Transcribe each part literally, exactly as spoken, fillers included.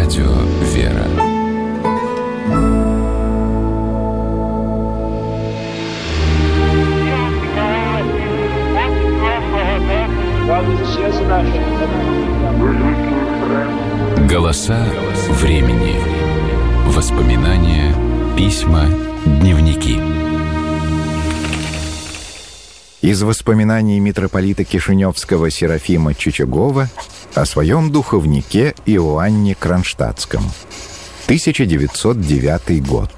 Радио «Вера». Голоса времени. Воспоминания, письма, дневники. Из воспоминаний митрополита Кишиневского Серафима Чичагова о своем духовнике Иоанне Кронштадтском. тысяча девятьсот девятый год.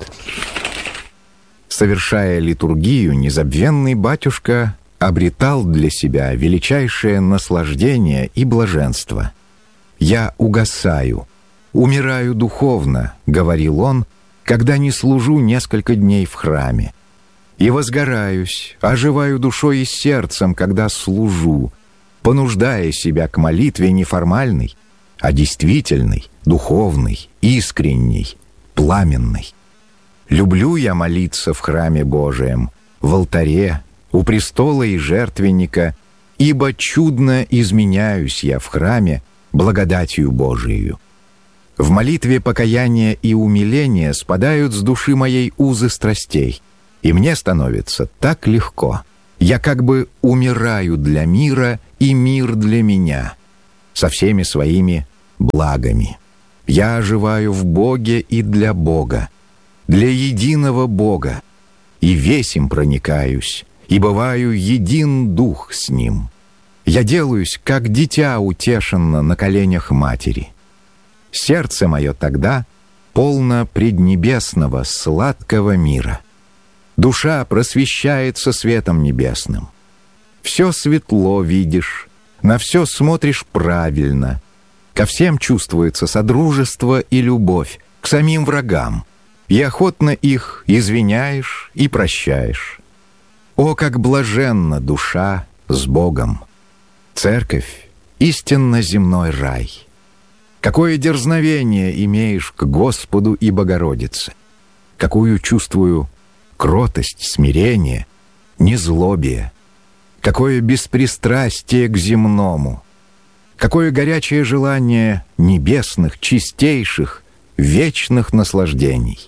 Совершая литургию, незабвенный батюшка обретал для себя величайшее наслаждение и блаженство. «Я угасаю, умираю духовно», — говорил он, «когда не служу несколько дней в храме. И возгораюсь, оживаю душой и сердцем, когда служу, понуждая себя к молитве не формальной, а действительной, духовной, искренней, пламенной. Люблю я молиться в храме Божием, в алтаре, у престола и жертвенника, ибо чудно изменяюсь я в храме благодатью Божией. В молитве покаяния и умиления спадают с души моей узы страстей, и мне становится так легко. Я как бы умираю для мира, и мир для меня, со всеми своими благами. Я оживаю в Боге и для Бога, для единого Бога, и весь им проникаюсь, и бываю един дух с Ним. Я делаюсь, как дитя утешенно на коленях матери. Сердце мое тогда полно преднебесного сладкого мира. Душа просвещается светом небесным. Все светло видишь, на все смотришь правильно. Ко всем чувствуется содружество и любовь, к самим врагам, и охотно их извиняешь и прощаешь. О, как блаженна душа с Богом! Церковь — истинно земной рай. Какое дерзновение имеешь к Господу и Богородице! Какую чувствую кротость, смирение, незлобие! Какое беспристрастие к земному! Какое горячее желание небесных, чистейших, вечных наслаждений!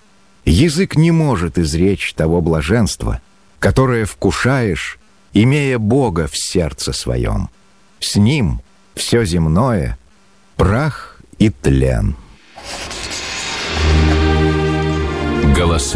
Язык не может изречь того блаженства, которое вкушаешь, имея Бога в сердце своем. С Ним все земное — прах и тлен. Голоса